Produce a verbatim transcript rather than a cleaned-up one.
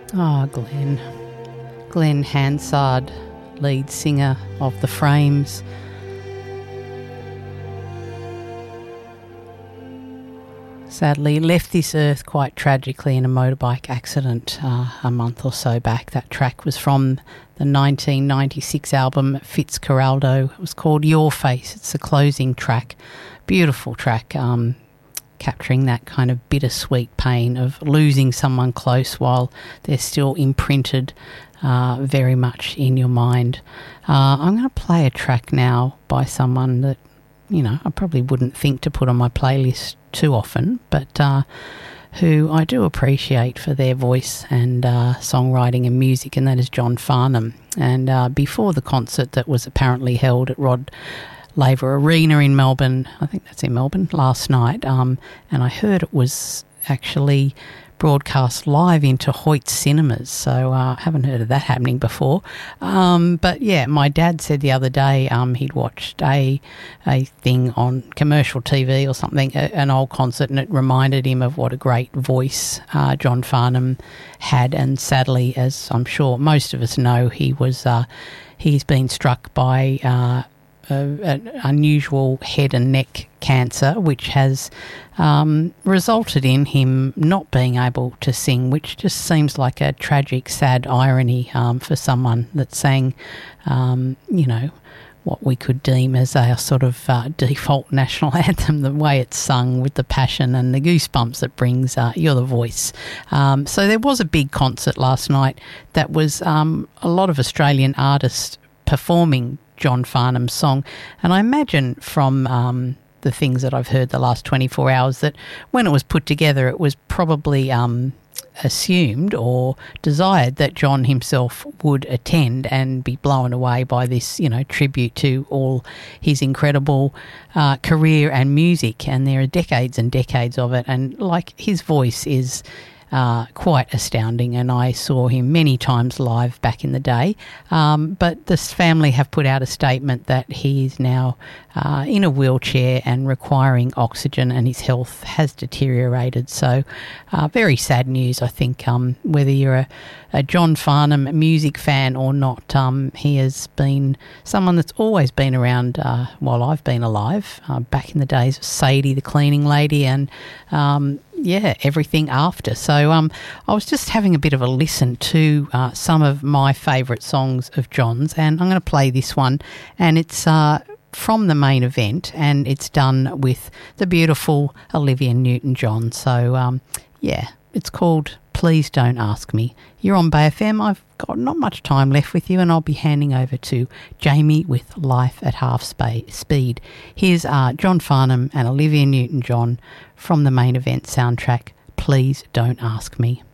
Ah, oh, Glenn. Glenn Hansard, lead singer of The Frames. Sadly left this earth quite tragically in a motorbike accident uh, a month or so back. That track was from the nineteen ninety-six album Fitzcarraldo. It was called Your Face. It's the closing track. Beautiful track, um, capturing that kind of bittersweet pain of losing someone close while they're still imprinted uh, very much in your mind. Uh, I'm going to play a track now by someone that, you know, I probably wouldn't think to put on my playlist too often, but uh, who I do appreciate for their voice and uh, songwriting and music, and that is John Farnham. And uh, before the concert that was apparently held at Rod Laver Arena in Melbourne, I think that's in Melbourne, last night, um, and I heard it was actually broadcast live into Hoyt Cinemas, so I uh, haven't heard of that happening before. Um, but yeah, my dad said the other day um, he'd watched a a thing on commercial T V or something, a, an old concert, and it reminded him of what a great voice uh, John Farnham had. And sadly, as I'm sure most of us know, he was uh, he's been struck by uh, an unusual head and neck cancer, which has um, resulted in him not being able to sing, which just seems like a tragic, sad irony um, for someone that sang, um, you know, what we could deem as a sort of uh, default national anthem, the way it's sung with the passion and the goosebumps it brings. Uh, You're the Voice. Um, so there was a big concert last night that was um, a lot of Australian artists performing John Farnham's song, and I imagine from um, the things that I've heard the last twenty-four hours that when it was put together it was probably um, assumed or desired that John himself would attend and be blown away by this, you know, tribute to all his incredible uh, career and music, and there are decades and decades of it, and like his voice is Uh, quite astounding, and I saw him many times live back in the day. Um, but this family have put out a statement that he is now uh, in a wheelchair and requiring oxygen, and his health has deteriorated. So uh, very sad news, I think, um, whether you're a, a John Farnham music fan or not. Um, he has been someone that's always been around uh, while I've been alive, uh, back in the days of Sadie the cleaning lady, and um, yeah, everything after. So um, I was just having a bit of a listen to uh, some of my favourite songs of John's, and I'm going to play this one, and it's uh, from The Main Event, and it's done with the beautiful Olivia Newton-John. So um, yeah, it's called Please Don't Ask Me. You're on Bay F M. I've got not much time left with you, and I'll be handing over to Jamie with Life at Half spa- Speed. Here's uh, John Farnham and Olivia Newton-John from The Main Event soundtrack, Please Don't Ask Me.